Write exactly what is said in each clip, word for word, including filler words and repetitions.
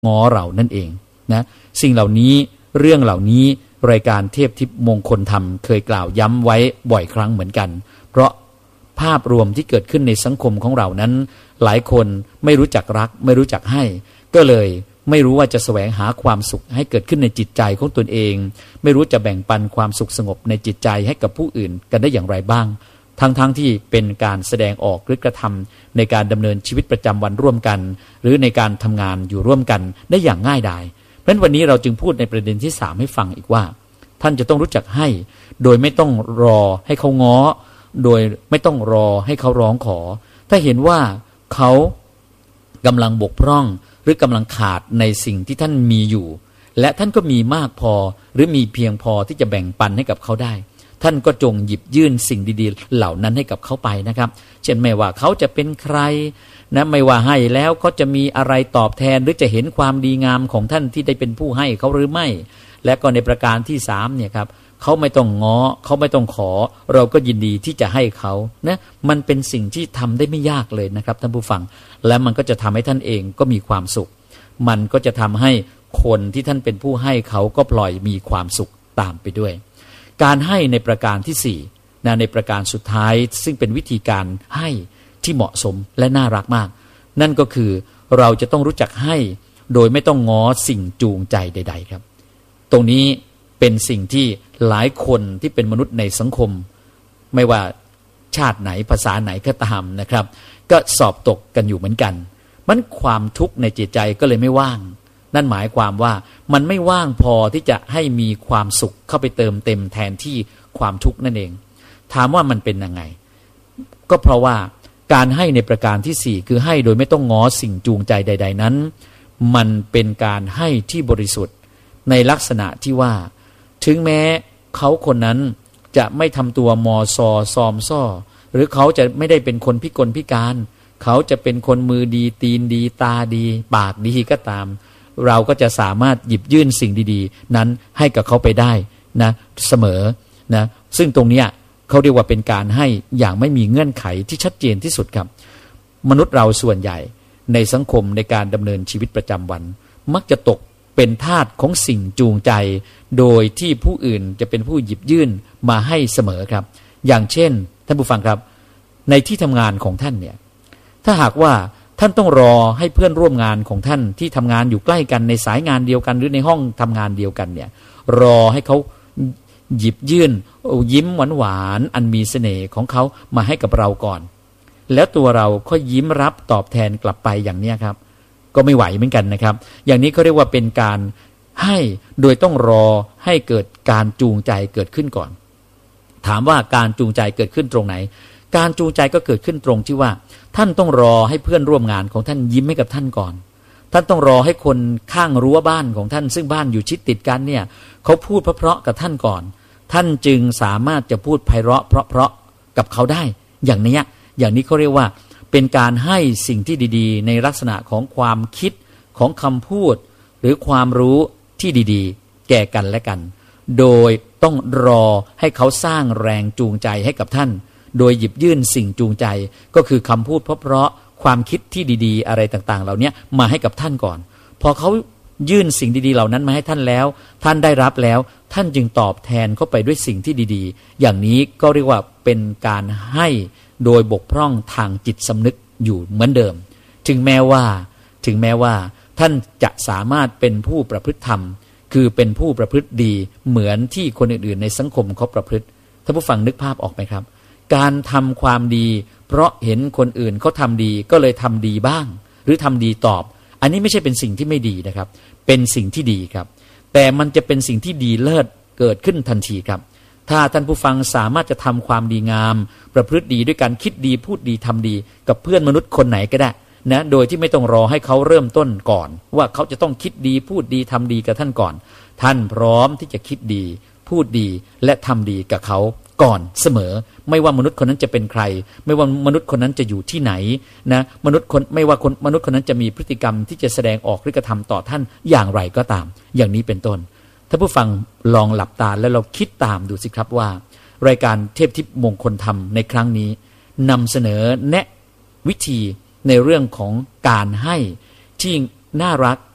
ง้อเรานั่นเองนะสิ่งเหล่านี้เรื่องเหล่านี้รายการเทพทิพย์มงคลธรรมเคยกล่าวย้ำไว้บ่อยครั้งเหมือนกันเพราะภาพรวมที่เกิดขึ้นในสังคมของเรานั้นหลายคนไม่รู้จักรักไม่รู้จักให้ก็เลยไม่รู้ว่าจะแสวงหาความสุขให้เกิดขึ้นในจิตใจของตนเองไม่รู้จะแบ่งปันความสุขสงบในจิตใจให้กับผู้อื่นกันได้อย่างไรบ้างทั้งๆ ท, ที่เป็นการแสดงออกหรือกระทำในการดำเนินชีวิตประจำวันร่วมกันหรือในการทำงานอยู่ร่วมกันได้อย่างง่ายดายเพราะฉะนั้นวันนี้เราจึงพูดในประเด็นที่สามให้ฟังอีกว่าท่านจะต้องรู้จักให้โดยไม่ต้องรอให้เขาง้อโดยไม่ต้องรอให้เขาร้องขอถ้าเห็นว่าเขากำลังบกพร่องหรือกำลังขาดในสิ่งที่ท่านมีอยู่และท่านก็มีมากพอหรือมีเพียงพอที่จะแบ่งปันให้กับเขาได้ท่านก็จงหยิบยื่นสิ่งดีๆเหล่านั้นให้กับเขาไปนะครับเช่นไม่ว่าเขาจะเป็นใครนะไม่ว่าให้แล้วเขาจะมีอะไรตอบแทนหรือจะเห็นความดีงามของท่านที่ได้เป็นผู้ให้เขาหรือไม่และก็ในประการที่สามเนี่ยครับเขาไม่ต้องง้อเขาไม่ต้องขอเราก็ยินดีที่จะให้เขานะมันเป็นสิ่งที่ทำได้ไม่ยากเลยนะครับท่านผู้ฟังและมันก็จะทำให้ท่านเองก็มีความสุขมันก็จะทำให้คนที่ท่านเป็นผู้ให้เขาก็ปล่อยมีความสุขตามไปด้วยการให้ในประการที่สี่นะในประการสุดท้ายซึ่งเป็นวิธีการให้ที่เหมาะสมและน่ารักมากนั่นก็คือเราจะต้องรู้จักให้โดยไม่ต้องง้อสิ่งจูงใจใดๆครับตรงนี้เป็นสิ่งที่หลายคนที่เป็นมนุษย์ในสังคมไม่ว่าชาติไหนภาษาไหนก็ตามนะครับก็สอบตกกันอยู่เหมือนกันมันความทุกข์ในจิตใจก็เลยไม่ว่างนั่นหมายความว่ามันไม่ว่างพอที่จะให้มีความสุขเข้าไปเติมเต็มแทนที่ความทุกข์นั่นเองถามว่ามันเป็นยังไงก็เพราะว่าการให้ในประการที่สี่คือให้โดยไม่ต้องง้อสิ่งจูงใจใดๆนั้นมันเป็นการให้ที่บริสุทธิ์ในลักษณะที่ว่าถึงแม้เขาคนนั้นจะไม่ทำตัวมอซอซอมซ่อหรือเขาจะไม่ได้เป็นคนพิกลพิการเขาจะเป็นคนมือดีตีนดีตาดีปากดีก็ตามเราก็จะสามารถหยิบยื่นสิ่งดีๆนั้นให้กับเขาไปได้นะเสมอนะซึ่งตรงนี้เขาเรียกว่าเป็นการให้อย่างไม่มีเงื่อนไขที่ชัดเจนที่สุดครับมนุษย์เราส่วนใหญ่ในสังคมในการดำเนินชีวิตประจำวันมักจะตกเป็นทาสของสิ่งจูงใจโดยที่ผู้อื่นจะเป็นผู้หยิบยื่นมาให้เสมอครับอย่างเช่นท่านผู้ฟังครับในที่ทำงานของท่านเนี่ยถ้าหากว่าท่านต้องรอให้เพื่อนร่วมงานของท่านที่ทำงานอยู่ใกล้กันในสายงานเดียวกันหรือในห้องทำงานเดียวกันเนี่ยรอให้เขาหยิบยื่นยิ้มหวานๆอันมีเสน่ห์ของเขามาให้กับเราก่อนแล้วตัวเราก็ยิ้มรับตอบแทนกลับไปอย่างนี้ครับก็ไม่ไหวเหมือนกันนะครับอย่างนี้เขาเรียกว่าเป็นการให้โดยต้องรอให้เกิดการจูงใจเกิดขึ้นก่อนถามว่าการจูงใจเกิดขึ้นตรงไหนการจูงใจก็เกิดขึ้นตรงที่ว่าท่านต้องรอให้เพื่อนร่วมงานของท่านยิ้มให้กับท่านก่อนท่านต้องรอให้คนข้างรั้วบ้านของท่านซึ่งบ้านอยู่ชิดติดกันเนี่ยเขาพูดเพราะๆกับท่านก่อนท่านจึงสามารถจะพูดไพเราะเพราะๆกับเขาได้อย่างนี้อย่างนี้เขาเรียกว่าเป็นการให้สิ่งที่ดีๆในลักษณะของความคิดของคำพูดหรือความรู้ที่ดีๆแก่กันและกันโดยต้องรอให้เขาสร้างแรงจูงใจให้กับท่านโดยหยิบยื่นสิ่งจูงใจก็คือคำพูดเพราะๆความคิดที่ดีๆอะไรต่างๆเหล่านี้มาให้กับท่านก่อนพอเขายื่นสิ่งดีๆเหล่านั้นมาให้ท่านแล้วท่านได้รับแล้วท่านจึงตอบแทนเข้าไปด้วยสิ่งที่ดีๆอย่างนี้ก็เรียกว่าเป็นการให้โดยบกพร่องทางจิตสำนึกอยู่เหมือนเดิมถึงแม้ว่าถึงแม้ว่าท่านจะสามารถเป็นผู้ประพฤติธรรมคือเป็นผู้ประพฤติดีเหมือนที่คนอื่นๆในสังคมเขาประพฤติท่านผู้ฟังนึกภาพออกไหมครับการทำความดีเพราะเห็นคนอื่นเขาทำดีก็เลยทำดีบ้างหรือทำดีตอบอันนี้ไม่ใช่เป็นสิ่งที่ไม่ดีนะครับเป็นสิ่งที่ดีครับแต่มันจะเป็นสิ่งที่ดีเลิศเกิดขึ้นทันทีครับถ้าท่านผู้ฟังสามารถจะทำความดีงามประพฤติดีด้วยการคิดดีพูดดีทำดีกับเพื่อนมนุษย์คนไหนก็ได้นะโดยที่ไม่ต้องรอให้เขาเริ่มต้นก่อนว่าเขาจะต้องคิดดีพูดดีทำดีกับท่านก่อนท่านพร้อมที่จะคิดดีพูดดีและทำดีกับเขาก่อนเสมอไม่ว่ามนุษย์คนนั้นจะเป็นใครไม่ว่ามนุษย์คนนั้นจะอยู่ที่ไหนนะมนุษย์คนไม่ว่าคนมนุษย์คนนั้นจะมีพฤติกรรมที่จะแสดงออกหรือกระทำต่อท่านอย่างไรก็ตามอย่างนี้เป็นต้นถ้าผู้ฟังลองหลับตาแล้วเราคิดตามดูสิครับว่ารายการเทพทิพย์มงคลธรรมในครั้งนี้นำเสนอแนะวิธีในเรื่องของการให้ที่น่ารัก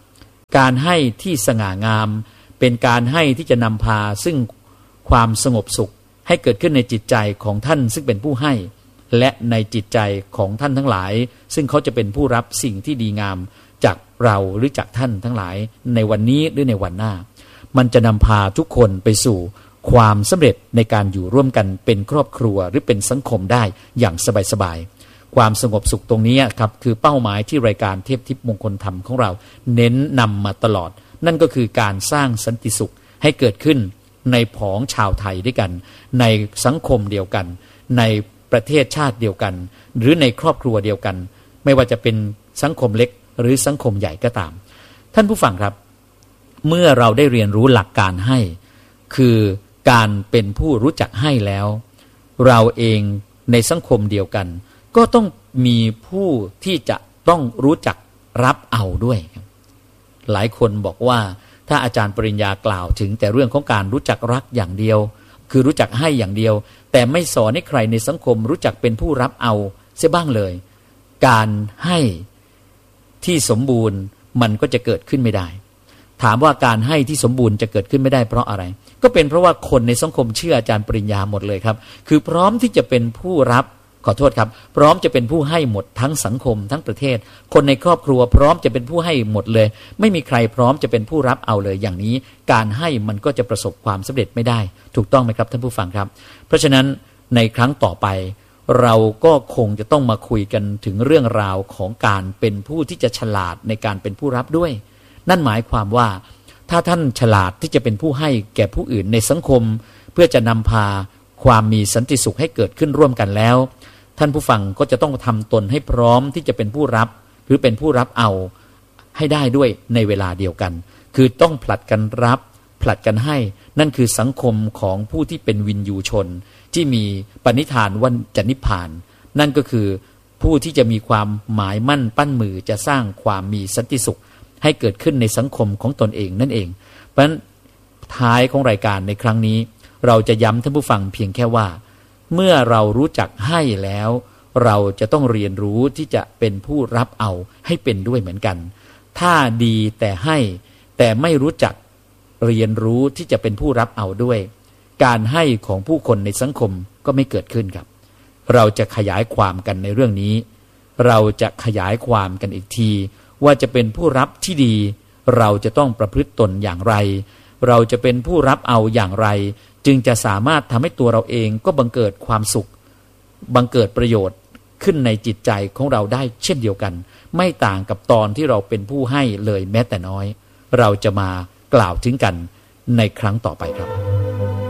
การให้ที่สง่างามเป็นการให้ที่จะนำพาซึ่งความสงบสุขให้เกิดขึ้นในจิตใจของท่านซึ่งเป็นผู้ให้และในจิตใจของท่านทั้งหลายซึ่งเขาจะเป็นผู้รับสิ่งที่ดีงามจากเราหรือจากท่านทั้งหลายในวันนี้หรือในวันหน้ามันจะนำพาทุกคนไปสู่ความสำเร็จในการอยู่ร่วมกันเป็นครอบครัวหรือเป็นสังคมได้อย่างสบายๆความสงบสุขตรงนี้ครับคือเป้าหมายที่รายการเทพทิพย์มงคลธรรมของเราเน้นนำมาตลอดนั่นก็คือการสร้างสันติสุขให้เกิดขึ้นในผองชาวไทยด้วยกันในสังคมเดียวกันในประเทศชาติเดียวกันหรือในครอบครัวเดียวกันไม่ว่าจะเป็นสังคมเล็กหรือสังคมใหญ่ก็ตามท่านผู้ฟังครับเมื่อเราได้เรียนรู้หลักการให้คือการเป็นผู้รู้จักให้แล้วเราเองในสังคมเดียวกันก็ต้องมีผู้ที่จะต้องรู้จักรับเอาด้วยหลายคนบอกว่าถ้าอาจารย์ปริญญากล่าวถึงแต่เรื่องของการรู้จักรักอย่างเดียวคือรู้จักให้อย่างเดียวแต่ไม่สอนให้ใครในสังคมรู้จักเป็นผู้รับเอาเสียบ้างเลยการให้ที่สมบูรณ์มันก็จะเกิดขึ้นไม่ได้ถามว่าการให้ที่สมบูรณ์จะเกิดขึ้นไม่ได้เพราะอะไรก็เป็นเพราะว่าคนในสังคมเชื่ออาจารย์ปริญญาหมดเลยครับคือพร้อมที่จะเป็นผู้รับขอโทษครับพร้อมจะเป็นผู้ให้หมดทั้งสังคมทั้งประเทศคนในครอบครัวพร้อมจะเป็นผู้ให้หมดเลยไม่มีใครพร้อมจะเป็นผู้รับเอาเลยอย่างนี้การให้มันก็จะประสบความสำเร็จไม่ได้ถูกต้องไหมครับท่านผู้ฟังครับเพราะฉะนั้นในครั้งต่อไปเราก็คงจะต้องมาคุยกันถึงเรื่องราวของการเป็นผู้ที่จะฉลาดในการเป็นผู้รับด้วยนั่นหมายความว่าถ้าท่านฉลาดที่จะเป็นผู้ให้แก่ผู้อื่นในสังคมเพื่อจะนำพาความมีสันติสุขให้เกิดขึ้นร่วมกันแล้วท่านผู้ฟังก็จะต้องทำตนให้พร้อมที่จะเป็นผู้รับหรือเป็นผู้รับเอาให้ได้ด้วยในเวลาเดียวกันคือต้องผลัดกันรับผลัดกันให้นั่นคือสังคมของผู้ที่เป็นวินยูชนที่มีปณิธานว่าจะนิพพานนั่นก็คือผู้ที่จะมีความหมายมั่นปั้นมือจะสร้างความมีสันติสุขให้เกิดขึ้นในสังคมของตนเองนั่นเองเพราะฉะนั้นท้ายของรายการในครั้งนี้เราจะย้ำท่านผู้ฟังเพียงแค่ว่าเมื่อเรารู้จักให้แล้วเราจะต้องเรียนรู้ที่จะเป็นผู้รับเอาให้เป็นด้วยเหมือนกันถ้าดีแต่ให้แต่ไม่รู้จักเรียนรู้ที่จะเป็นผู้รับเอาด้วยการให้ของผู้คนในสังคมก็ไม่เกิดขึ้นครับเราจะขยายความกันในเรื่องนี้เราจะขยายความกันอีกทีว่าจะเป็นผู้รับที่ดีเราจะต้องประพฤติตนอย่างไรเราจะเป็นผู้รับเอาอย่างไรจึงจะสามารถทำให้ตัวเราเองก็บังเกิดความสุขบังเกิดประโยชน์ขึ้นในจิตใจของเราได้เช่นเดียวกันไม่ต่างกับตอนที่เราเป็นผู้ให้เลยแม้แต่น้อยเราจะมากล่าวถึงกันในครั้งต่อไปครับ